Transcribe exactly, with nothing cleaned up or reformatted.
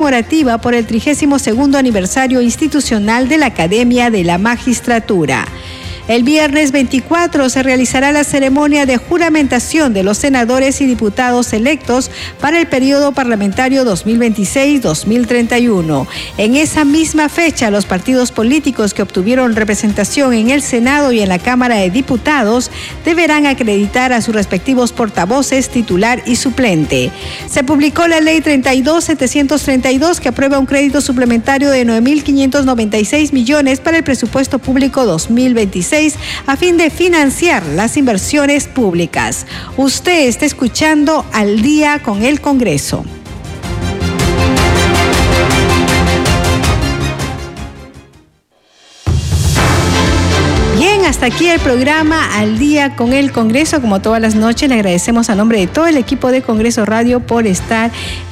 conmemorativa por el trigésimo segundo aniversario institucional de la Academia de la Magistratura. El viernes veinticuatro se realizará la ceremonia de juramentación de los senadores y diputados electos para el periodo parlamentario dos mil veintiséis a dos mil treinta y uno. En esa misma fecha, los partidos políticos que obtuvieron representación en el Senado y en la Cámara de Diputados deberán acreditar a sus respectivos portavoces, titular y suplente. Se publicó la Ley treinta y dos mil setecientos treinta y dos que aprueba un crédito suplementario de nueve mil quinientos noventa y seis millones para el presupuesto público dos mil veintiséis a fin de financiar las inversiones públicas. Usted está escuchando Al Día con el Congreso. Bien, hasta aquí el programa Al Día con el Congreso. Como todas las noches, le agradecemos a nombre de todo el equipo de Congreso Radio por estar